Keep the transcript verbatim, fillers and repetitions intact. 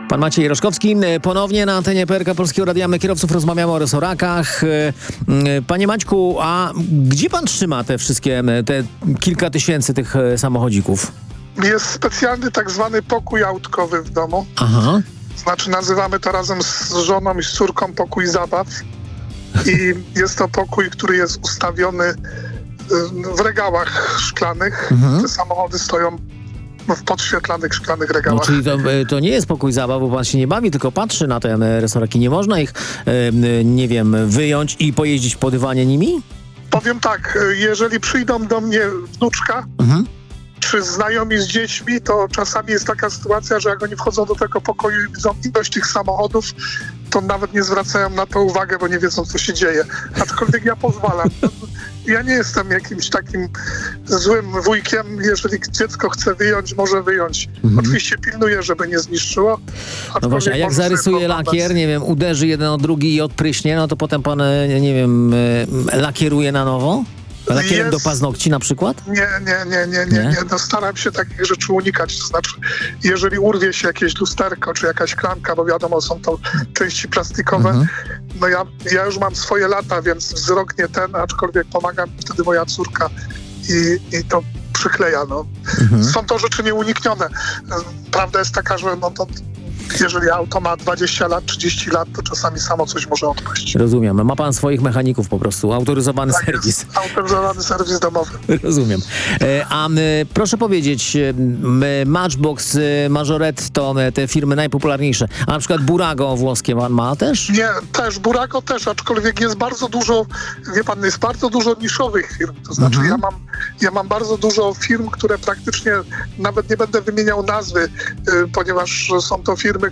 Pan Maciej Roszkowski, ponownie na antenie P R K Polskiego Radia My Kierowców rozmawiamy o resorakach. Panie Maćku, a gdzie pan trzyma te wszystkie, te kilka tysięcy tych samochodzików? Jest specjalny tak zwany pokój autkowy w domu. Aha. Znaczy nazywamy to razem z żoną i z córką pokój zabaw. I jest to pokój, który jest ustawiony w regałach szklanych. Mhm. Te samochody stoją w podświetlanych szklanych regałach. No, czyli to, to nie jest pokój zabaw, bo pan się nie bawi, tylko patrzy na te resoraki. Nie można ich, nie wiem, wyjąć i pojeździć po dywanie nimi? Powiem tak, jeżeli przyjdą do mnie wnuczka, Mhm. czy znajomi z dziećmi, to czasami jest taka sytuacja, że jak oni wchodzą do tego pokoju i widzą ilość tych samochodów, to nawet nie zwracają na to uwagę, bo nie wiedzą, co się dzieje. Aczkolwiek ja pozwalam. Ja nie jestem jakimś takim złym wujkiem. Jeżeli dziecko chce wyjąć, może wyjąć. Mhm. Oczywiście pilnuję, żeby nie zniszczyło. No właśnie, a jak zarysuje lakier, nie wiem, uderzy jeden o drugi i odpryśnie, no to potem pan, nie wiem, lakieruje na nowo? Lakierem Jest... do paznokci na przykład? Nie, nie, nie, nie, nie, nie. No staram się takich rzeczy unikać. To znaczy, jeżeli urwie się jakieś lusterko, czy jakaś klamka, bo wiadomo, są to części plastikowe, Mhm. no ja, ja już mam swoje lata, więc wzrok nie ten, aczkolwiek pomaga mi wtedy moja córka i, i to przykleja. No. Mhm. Są to rzeczy nieuniknione. Prawda jest taka, że no to jeżeli auto ma dwadzieścia lat, trzydzieści lat, to czasami samo coś może odpaść. Rozumiem. Ma pan swoich mechaników po prostu, autoryzowany Tak serwis. jest, autoryzowany serwis domowy. Rozumiem. E, a m, proszę powiedzieć, m, Matchbox, Majorette to te firmy najpopularniejsze, a na przykład Burago włoskie pan ma też? Nie, też, Burago też, aczkolwiek jest bardzo dużo, wie pan, jest bardzo dużo niszowych firm. To znaczy Mhm. ja mam ja mam bardzo dużo firm, które praktycznie, nawet nie będę wymieniał nazwy, y, ponieważ są to firmy,